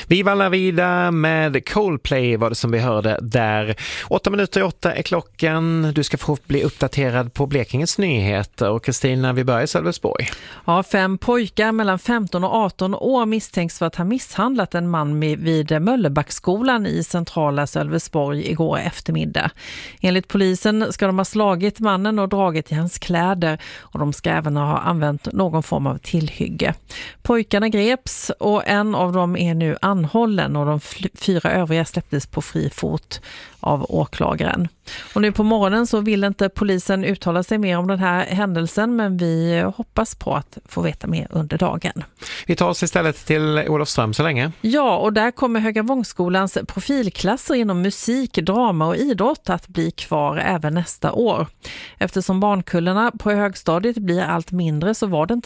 Viva la vida med Coldplay var det som vi hörde där. 8:08 är klockan. Du ska få bli uppdaterad på Blekinges nyheter. Och Kristina, vi börjar i Sölvesborg. Ja, 5 pojkar mellan 15 och 18 år misstänks för att ha misshandlat en man vid Möllebackskolan i centrala Sölvesborg igår eftermiddag. Enligt polisen ska de ha slagit mannen och dragit i hans kläder, och de ska även ha använt någon form av tillhygge. Pojkarna greps och en av dem är nu anhållen, och de 4 övriga släpptes på fri fot av åklagaren. Och nu på morgonen så vill inte polisen uttala sig mer om den här händelsen, men vi hoppas på att få veta mer under dagen. Vi tar oss istället till Olofström så länge. Ja, och där kommer Högavångsskolans profilklasser inom musik, drama och idrott att bli kvar även nästa år. Eftersom barnkullarna på högstadiet blir allt mindre så var det inte